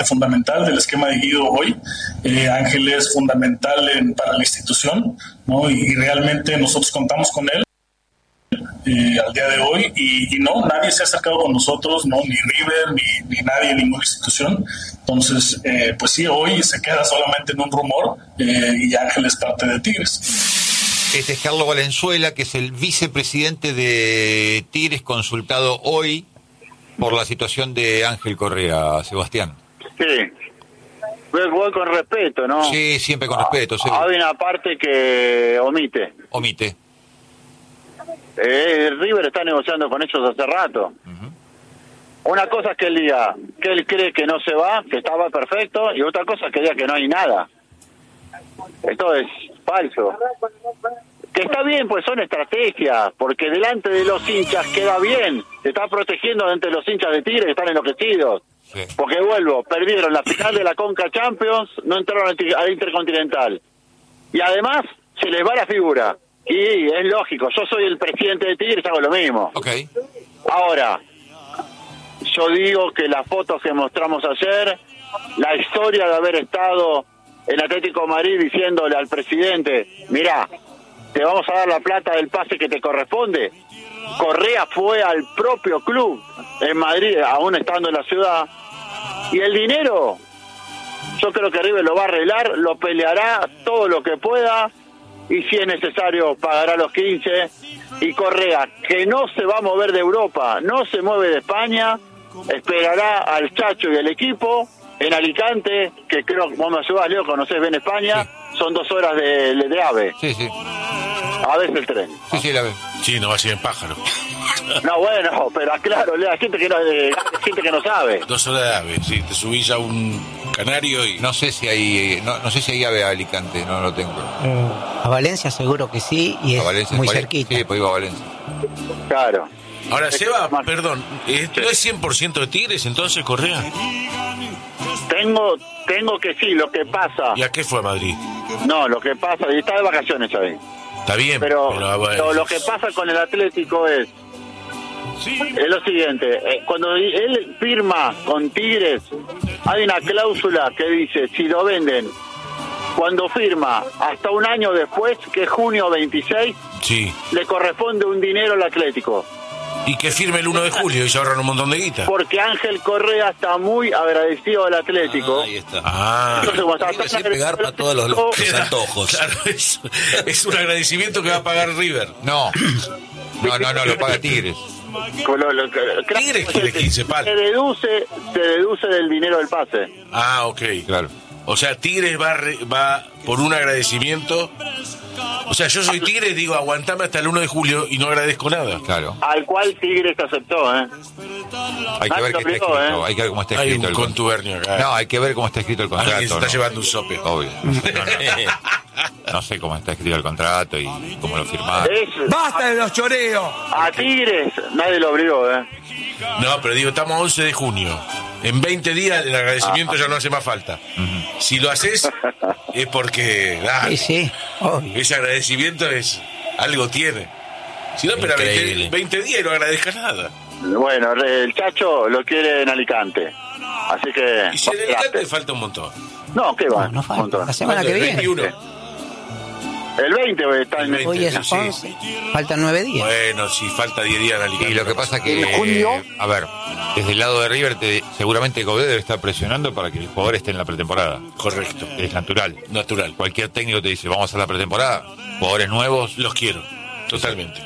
fundamental del esquema de Guido hoy. Ángel es fundamental para la institución, ¿no? Y realmente nosotros contamos con él al día de hoy y no, nadie se ha acercado con nosotros, no, ni River, ni nadie, ninguna institución. Entonces, pues sí, hoy se queda solamente en un rumor y Ángel es parte de Tigres. Este es Carlos Valenzuela, que es el vicepresidente de Tigres, consultado hoy por la situación de Ángel Correa, Sebastián. Sí, voy con respeto, ¿no? Sí, siempre con respeto. Hay una parte que omite. River está negociando con ellos hace rato. Una cosa es que él diga que él cree que no se va, que estaba perfecto, y otra cosa es que diga que no hay nada. Esto es falso. Que está bien, pues son estrategias, porque delante de los hinchas queda bien. Se está protegiendo delante de los hinchas de Tigre que están enloquecidos. Sí. Porque perdieron la final de la Conca Champions, no entraron al Intercontinental. Y además se les va la figura. Y es lógico, yo soy el presidente de Tigres, hago lo mismo. Okay. Ahora, yo digo que las fotos que mostramos ayer, la historia de haber estado en Atlético de Madrid diciéndole al presidente, mirá, te vamos a dar la plata del pase que te corresponde. Correa fue al propio club en Madrid, aún estando en la ciudad, y el dinero, yo creo que River lo va a arreglar, lo peleará todo lo que pueda, y si es necesario pagará los 15, y Correa, que no se va a mover de Europa, no se mueve de España, esperará al Chacho y al equipo en Alicante, que creo que vos me ayudás, Leo, conocés bien España, sí. Son 2 horas de AVE. Sí. A veces el tren. Sí, la ve. Sí, no va a ser en pájaro. No, bueno, pero claro, hay gente que no sabe. 2 horas de AVE, sí, te subís a un canario y... No sé si hay AVE a Alicante, no lo tengo. A Valencia seguro que sí, y es Valencia, muy cerquita. Sí, pues iba a Valencia. Claro. Ahora, Seba, perdón, ¿no es 100% de Tigres entonces, Correa? Tengo que sí, lo que pasa... ¿Y a qué fue a Madrid? No, lo que pasa, y está de vacaciones ahí. Está bien, pero lo que pasa con el Atlético es lo siguiente, cuando él firma con Tigres, hay una cláusula que dice, si lo venden, cuando firma hasta un año después, que es junio 26, sí, le corresponde un dinero al Atlético. Y que firme el 1 de julio y se ahorran un montón de guita. Porque Ángel Correa está muy agradecido al Atlético. Ahí está. Entonces, sin pegar para todos los antojos. Claro, es un agradecimiento que va a pagar River. No, lo paga Tigres. Tigres quiere 15 palos. Se deduce del dinero del pase. Ah, ok. Claro. O sea, Tigres va por un agradecimiento. O sea, yo soy Tigres, digo, aguantame hasta el 1 de julio y no agradezco nada. Claro. Al cual Tigres aceptó, Hay que ver qué está escrito, hay que ver cómo está escrito. Hay un contubernio acá. No, hay que ver cómo está escrito el contrato. Alguien se está llevando un sope. Obvio. No sé cómo está escrito el contrato y cómo lo firmaron. ¡Basta de los choreos! A Tigres nadie lo obligó, No, pero digo, estamos a 11 de junio. En 20 días el agradecimiento ya no hace más falta. Si lo haces, es porque... Sí, obvio. Ese agradecimiento algo tiene. Si no, espera 20 días y no agradezcas nada. Bueno, el Chacho lo quiere en Alicante. Así que... Y si en Alicante falta un montón. No, ¿qué va? No falta. La semana que viene. 21. El 20 está en... Hoy es 11. Faltan 9 días. Bueno, si falta 10 días en Alicante. Y lo que pasa es que... ¿En junio? A ver, desde el lado de River, seguramente Godet debe estar presionando para que el jugador esté en la pretemporada. Correcto. Es natural. Cualquier técnico te dice, vamos a hacer la pretemporada, jugadores nuevos... Los quiero, totalmente.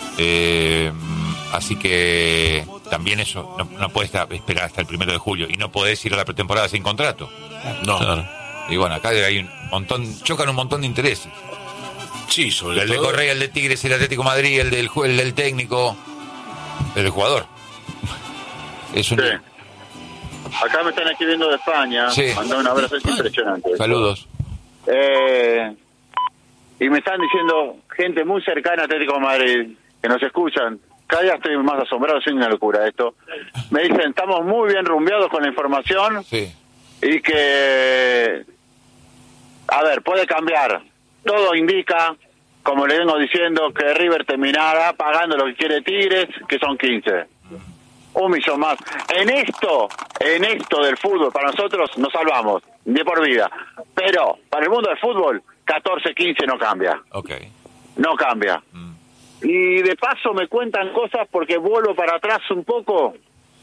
Así que también eso, no puedes esperar hasta el 1 de julio y no podés ir a la pretemporada sin contrato. No. Claro. Y bueno, acá hay un montón, chocan un montón de intereses. Sí, sobre el todo... de Correa, el de Tigres, el Atlético de Madrid, el del técnico, el del jugador. Es un... Sí. Acá me están escribiendo de España. Sí. Mandó un abrazo, es impresionante. Saludos. Y me están diciendo gente muy cercana a Atlético de Madrid que nos escuchan. Cada día estoy más asombrado, es una locura esto. Me dicen, estamos muy bien rumbeados con la información. Sí. Y que, a ver, puede cambiar. Todo indica, como le vengo diciendo, que River terminará pagando lo que quiere Tigres, que son 15. Un millón más. En esto del fútbol, para nosotros nos salvamos de por vida. Pero para el mundo del fútbol, 14, 15 no cambia. Ok. No cambia. Y de paso me cuentan cosas porque vuelvo para atrás un poco.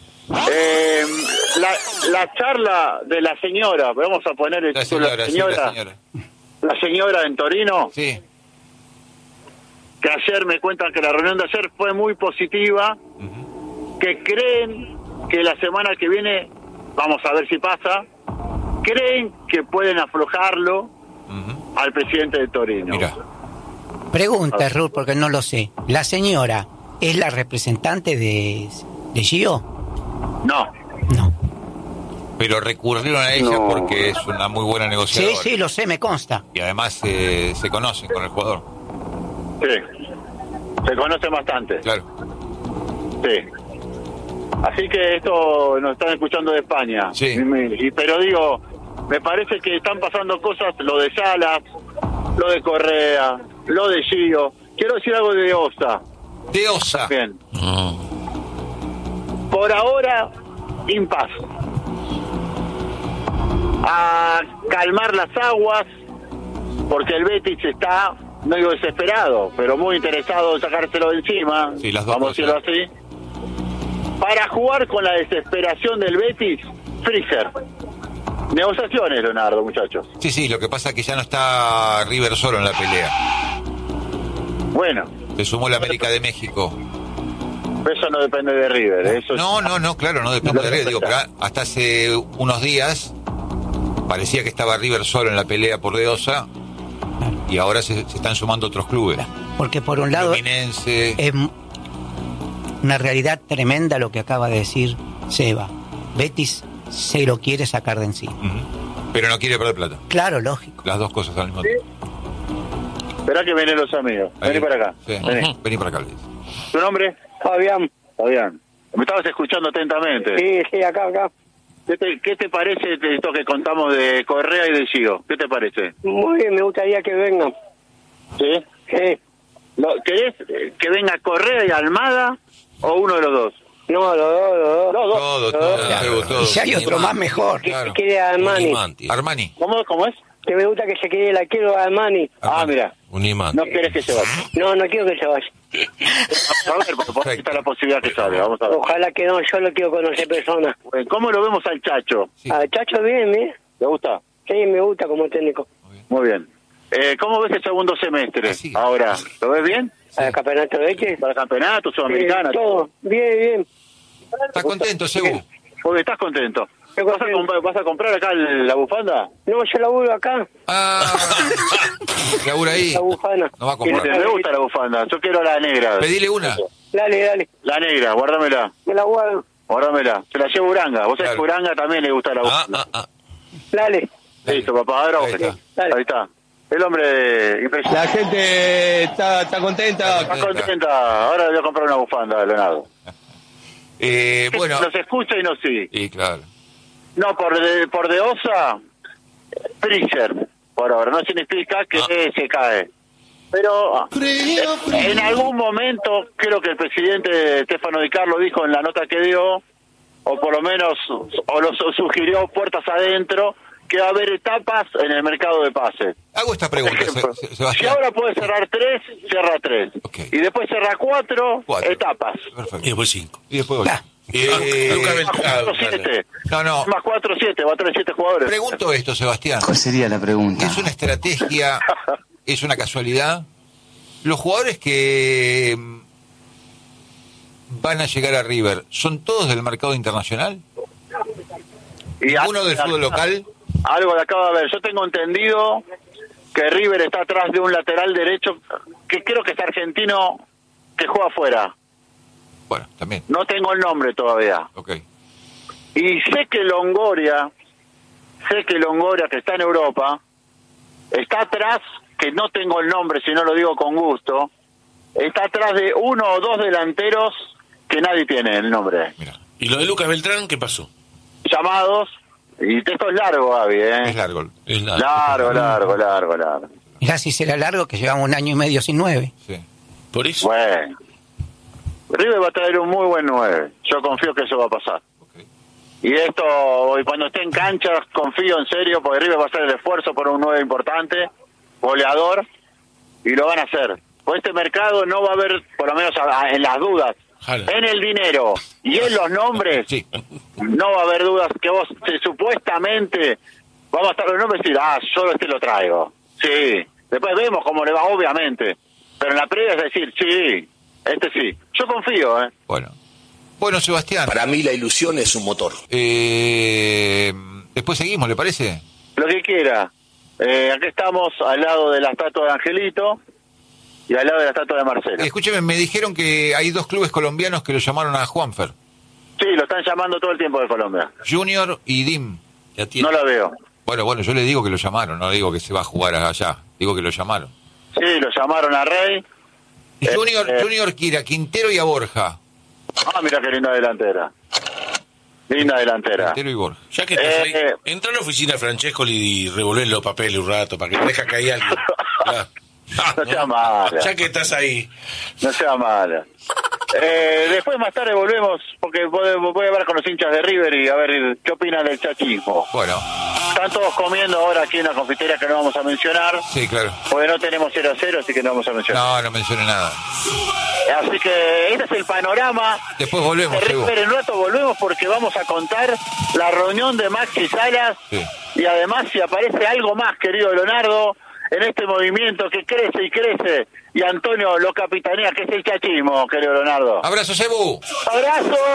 La charla de la señora, vamos a poner el título, la señora en Torino. Sí. Que ayer me cuentan que la reunión de ayer fue muy positiva. Que creen que la semana que viene, vamos a ver si pasa, creen que pueden aflojarlo al presidente de Torino. Mira. Pregunta, Ruth, porque no lo sé. ¿La señora es la representante de Gio? No. Pero recurrieron a ella porque es una muy buena negociadora. Sí, lo sé, me consta. Y además se conocen con el jugador. Sí. Se conocen bastante. Claro. Sí. Así que esto nos están escuchando de España. Sí. Pero digo, me parece que están pasando cosas, lo de Salas, lo de Correa, lo de Gio. Quiero decir algo de Osa. De Osa. Bien. Por ahora, impas. A calmar las aguas, porque el Betis está, no digo desesperado, pero muy interesado en sacárselo de encima. Sí, las dos vamos a decirlo así. Para jugar con la desesperación del Betis, Freezer. Negociaciones, Leonardo, muchachos. Sí, lo que pasa es que ya no está River solo en la pelea. Bueno. Se sumó la América de México. Eso no depende de River. Eso no, claro, no depende de River. Digo, pero hasta hace unos días parecía que estaba River solo en la pelea por De Osa y ahora se están sumando otros clubes. Porque por un lado Fluminense. Es una realidad tremenda lo que acaba de decir Seba. Betis se lo quiere sacar de encima. Pero no quiere perder plata. Claro, lógico. Las dos cosas al mismo tiempo. Esperá que vienen los amigos. Vení para acá. Sí. Vení para acá, Luis. ¿Tu nombre? Fabián. Me estabas escuchando atentamente. Sí, acá. ¿Qué te parece esto que contamos de Correa y de Gio? ¿Qué te parece? Muy bien, me gustaría que vengan. ¿Sí? Sí. ¿Querés que venga Correa y Almada o uno de los dos? No, los dos. Todo. Y si hay otro más mejor. Que se quede Armani. Armani. ¿Cómo es? Que me gusta que se quede el arquero Armani. Mira. Un imán. No querés que se vaya. No quiero que se vaya. A ver, porque por ahí está la posibilidad que salga. Vamos a ver. Ojalá que no, yo lo quiero conocer persona. ¿Cómo lo vemos al Chacho? Sí. Al Chacho bien, ¿eh? ¿Te gusta? Sí, me gusta como técnico. Muy bien. ¿Cómo ves el segundo semestre ahora? ¿Lo ves bien? ¿Para el campeonato de qué? ¿Para el campeonato sudamericano? Todo. Bien. ¿Estás contento, Segu? Porque estás contento. ¿Vas a comprar acá la bufanda? No, yo laburo acá. Labura ahí. La bufanda. No va a comprar. Me gusta la bufanda. Yo quiero la negra. Pedile una. Dale. La negra, guárdamela. Me la guardo. Guárdamela. Se la llevo Uranga. Vos sabés que Uranga también le gusta la bufanda. Dale. Listo, papá. Ahora vos. Ahí está. El hombre impresionante. La gente está contenta. Está contenta. Ahora voy a comprar una bufanda, Leonardo. Bueno. Nos escucha y nos sigue. Sí, claro. No, por De Osa, Freezer. Por ahora. No significa que se cae. Pero en algún momento, creo que el presidente Stefano Di Carlo dijo en la nota que dio, o por lo menos, o lo sugirió puertas adentro, que va a haber etapas en el mercado de pases. Hago esta pregunta, Sebastián. Si ahora puede cerrar 3, cierra 3. Okay. Y después cerra 4 etapas. Perfecto. Y después 5. Y después 8. Lucas Beltrán. 7. No. Más 4, 7. Va a tener 7 jugadores. Pregunto esto, Sebastián. ¿Cuál sería la pregunta? ¿Es una estrategia? ¿Es una casualidad? Los jugadores que van a llegar a River, ¿son todos del mercado internacional? Y ¿Uno del fútbol local? Algo de acá va a ver. Yo tengo entendido que River está atrás de un lateral derecho que creo que es argentino que juega afuera. Bueno, también. No tengo el nombre todavía. Ok. Y sé que Longoria, que está en Europa, está atrás, que no tengo el nombre si no lo digo con gusto, está atrás de uno o dos delanteros que nadie tiene el nombre. Mira. ¿Y lo de Lucas Beltrán qué pasó? Llamados, y esto es largo, Gaby, Es largo. Largo. Mirá si será largo que llevamos 1 año y medio sin 9. Sí. Por eso. Bueno. River va a traer un muy buen 9. Yo confío que eso va a pasar. Y esto, y cuando esté en cancha, confío en serio, porque River va a hacer el esfuerzo por un 9 importante, goleador, y lo van a hacer. Por este mercado no va a haber, por lo menos en las dudas, en el dinero y en los nombres, Sí. no va a haber dudas que vos, supuestamente, vamos a estar los nombres y decir, solo este lo traigo. Sí, después vemos cómo le va, obviamente, pero en la previa es decir, sí, este sí. Yo confío, Bueno, Sebastián. Para mí la ilusión es un motor. Después seguimos, ¿le parece? Lo que quiera. Aquí estamos al lado de la estatua de Angelito y al lado de la estatua de Marcelo. Escúcheme, me dijeron que hay 2 clubes colombianos que lo llamaron a Juanfer. Sí, lo están llamando todo el tiempo de Colombia. Junior y DIM. No lo veo. Bueno, yo le digo que lo llamaron, no digo que se va a jugar allá. Digo que lo llamaron. Sí, lo llamaron a Rey. Junior quiere a Quintero y a Borja. Mira qué linda delantera. Linda delantera. Quintero y Borja. Ya que estás ahí, entra a la oficina de Francescoli y revolver los papeles un rato para que deja caer algo. No sea mala. Ya que estás ahí. No sea mala. Después más tarde volvemos, porque voy a hablar con los hinchas de River y a ver qué opinan del chachismo. Bueno. Están todos comiendo ahora aquí en la confitería que no vamos a mencionar. Sí, claro. Porque no tenemos 0-0, así que no vamos a mencionar. No mencione nada. Así que este es el panorama. Después volvemos, de River. En un rato volvemos porque vamos a contar la reunión de Maxi Salas. Sí. Y además si aparece algo más, querido Leonardo, en este movimiento que crece y crece, y Antonio lo capitanea, que es el chachismo, querido Leonardo. Abrazo, Cebu. ¡Abrazo!